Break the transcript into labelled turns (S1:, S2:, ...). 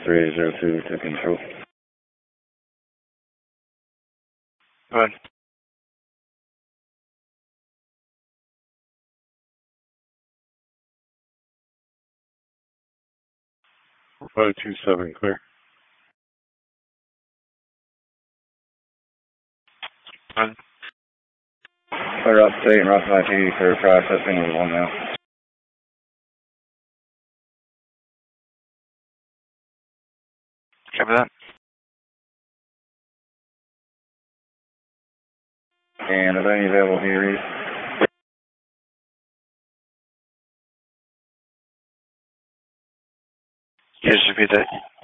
S1: 3802 to control.
S2: Go ahead.
S3: Five two seven clear.
S2: Go ahead.
S1: Clear up state and Russell IP for processing with 1 now.
S2: Copy that.
S1: And are there any available theories?
S2: Can you just repeat that?